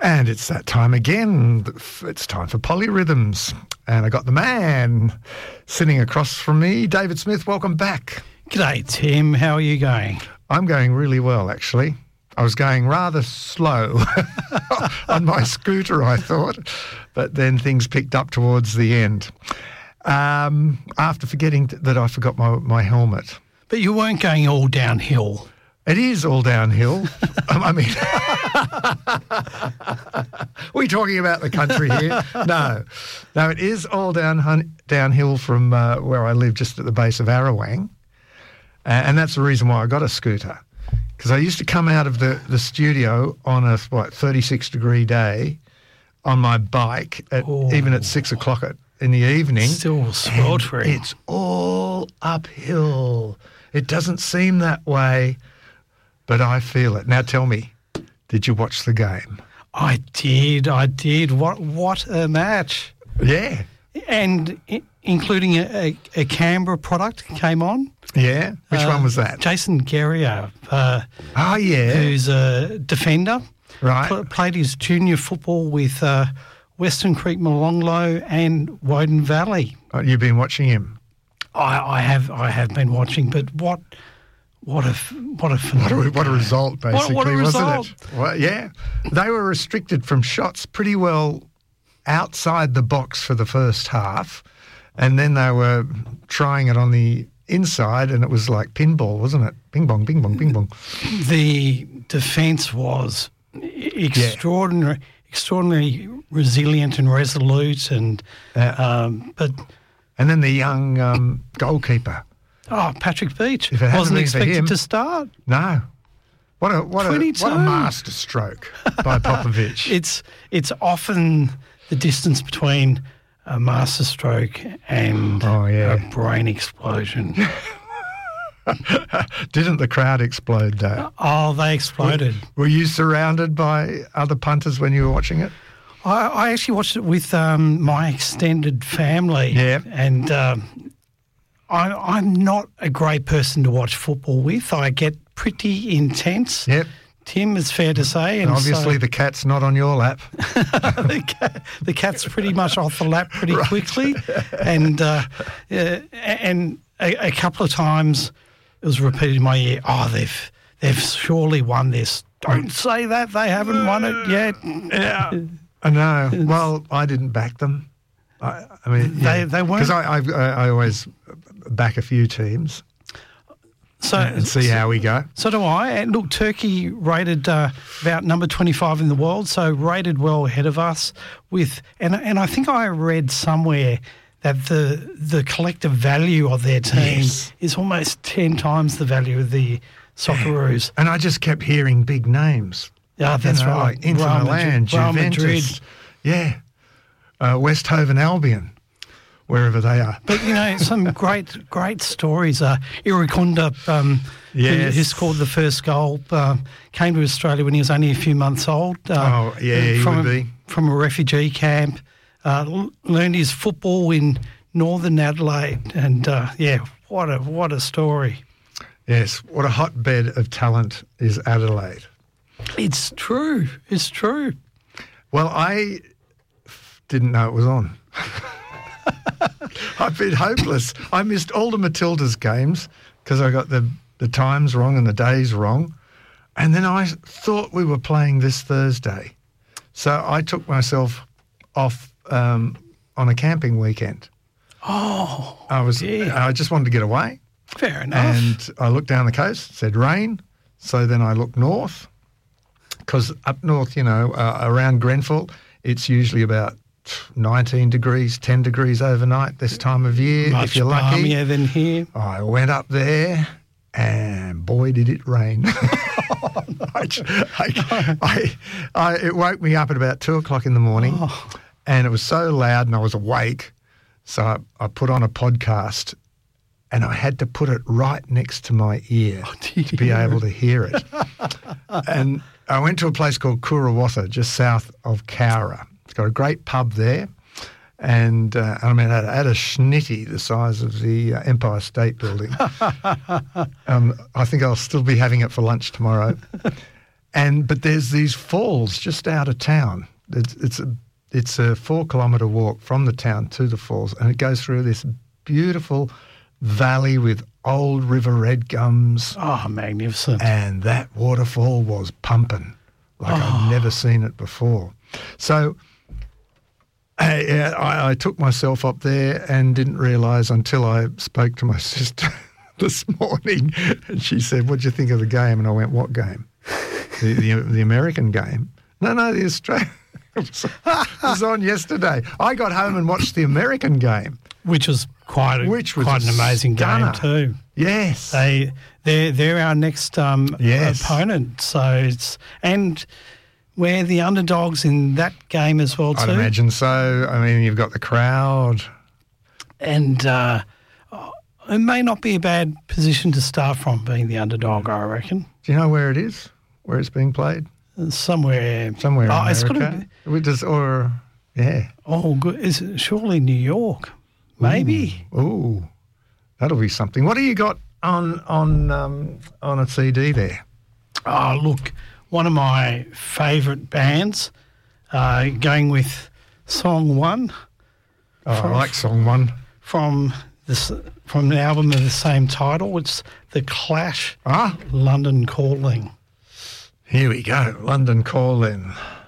And it's that time again. It's time for Polyrhythms. And I got the man sitting across from me, David Smith. Welcome back. G'day, Tim. How are you going? I'm going really well, actually. I was going rather slow on my scooter, I thought, but then things picked up towards the end. After forgetting that I forgot my helmet. But you weren't going all downhill. It is all downhill. I mean, are we talking about the country here? No, it is all downhill from where I live, just at the base of Arawang. And that's the reason why I got a scooter. Because I used to come out of the studio on a 36-degree day on my bike, even at 6 o'clock in the evening. Still sweltering. It's all uphill. It doesn't seem that way, but I feel it. Now tell me, did you watch the game? I did. What a match. Yeah. And including a Canberra product came on. Yeah? Which one was that? Jason Guerrier. Oh, yeah. Who's a defender. Right. Played his junior football with Western Creek, Molonglo and Woden Valley. Oh, you've been watching him? I have been watching, but what a phenomenal what a result, basically, what a result. Wasn't it? Well, yeah. They were restricted from shots pretty well outside the box for the first half, and then they were trying it on the inside, and it was like pinball, wasn't it? Bing bong, bing bong, bing bong. The defence was extraordinary, extraordinarily resilient and resolute, and and then the young goalkeeper. Oh, Patrick Beach been wasn't for expected him, to start. No. What a master stroke by Popovic. It's often the distance between a master stroke and a brain explosion. Didn't the crowd explode though? Oh, they exploded. Were you surrounded by other punters when you were watching it? I actually watched it with my extended family. Yeah. And I'm not a great person to watch football with. I get pretty intense. Yep. Tim, it's fair to say. And obviously the cat's not on your lap. the cat's pretty much off the lap pretty quickly. And a couple of times it was repeated in my ear, they've surely won this. Don't say that, they haven't won it yet. Yeah, I know. Well, I didn't back them. I mean, they weren't. Because I always back a few teams. And see how we go. So do I. And look, Turkey rated about number 25 in the world, so rated well ahead of us. And I think I read somewhere that the collective value of their team is almost 10 times the value of the Socceroos. And I just kept hearing big names. Yeah, that's right. Like Inter Milan, Juventus, Westhoven Albion. Wherever they are. But, some great stories. Irukunda, who scored the first goal, came to Australia when he was only a few months old. He would be. From a refugee camp. Learned his football in Northern Adelaide. And, what a story. Yes, what a hotbed of talent is Adelaide. It's true. Well, I didn't know it was on. I've been hopeless. I missed all the Matildas games because I got the times wrong and the days wrong. And then I thought we were playing this Thursday. So I took myself off on a camping weekend. Oh, I just wanted to get away. Fair enough. And I looked down the coast, it said rain. So then I looked north because up north, around Grenfell, it's usually about 19 degrees, 10 degrees overnight this time of year, much if you're lucky. Much balmier than here. I went up there and boy, did it rain. It woke me up at about 2 o'clock in the morning and it was so loud and I was awake. So I put on a podcast and I had to put it right next to my ear to be able to hear it. And I went to a place called Kurawatha, just south of Cowra. It's got a great pub there, and it had a schnitty the size of the Empire State Building. I think I'll still be having it for lunch tomorrow. But there's these falls just out of town. It's a 4-kilometre walk from the town to the falls, and it goes through this beautiful valley with old river red gums. Oh, magnificent. And that waterfall was pumping like I'd never seen it before. So I took myself up there and didn't realise until I spoke to my sister this morning, and she said, "What'd you think of the game?" And I went, "What game?" The American game. No, the Australian. It was on yesterday. I got home and watched the American game. Which was quite an amazing stunner. game too. Yes. They're our next opponent. So and we're the underdogs in that game as well too. I'd imagine so. I mean, you've got the crowd. And it may not be a bad position to start from, being the underdog, I reckon. Do you know where it is? Where it's being played? Somewhere in America. It's got to be, Oh, good. Is it surely New York? Maybe. Ooh, that'll be something. What do you got on a CD there? Oh, look, one of my favourite bands, going with Song 1. I like Song 1. From the album of the same title. It's The Clash, London Calling. Here we go, London Calling.